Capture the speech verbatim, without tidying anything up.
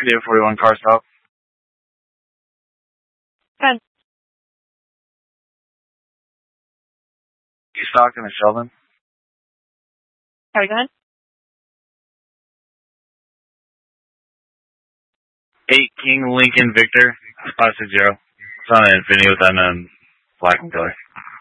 India forty-one car stop. Ten. You Stockton and Sheldon? Sorry, go ahead. eight King Lincoln Victor, five six zero. It's on an Infinity with that um, black and color.